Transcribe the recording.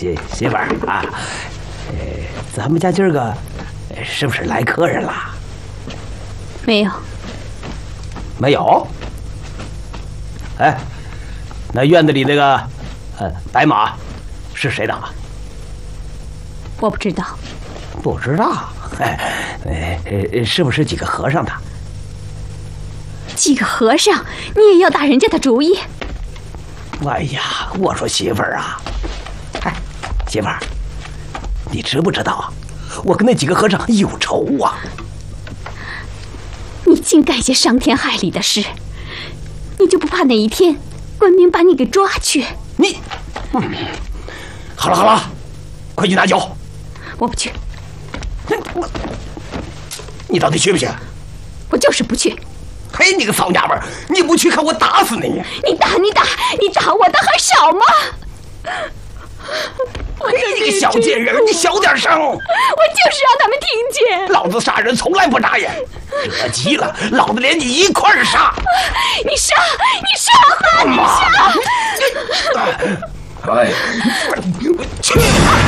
媳妇儿啊，咱们家今儿个是不是来客人了？ 没有。 没有？哎，那院子里那个白马是谁的？ 我不知道。 不知道？是不是几个和尚的？ 几个和尚，你也要打人家的主意？ 哎呀，我说媳妇儿啊，哎，媳妇儿，你知不知道，我跟那几个和尚有仇啊？ 你净干些伤天害理的事，你就不怕哪一天官兵把你给抓去？ 你，好了好了，快去拿酒。 我不去。 你到底去不去？ 我就是不去。 嘿，你个骚娘们儿，你不去看我打死你！ 你打我的还少吗？ 嘿，你个小贱人，你小点声！我就是让他们听见。 老子杀人从来不眨眼，惹急了，老子连你一块儿杀！ 你杀！你杀！ 妈！哎，去！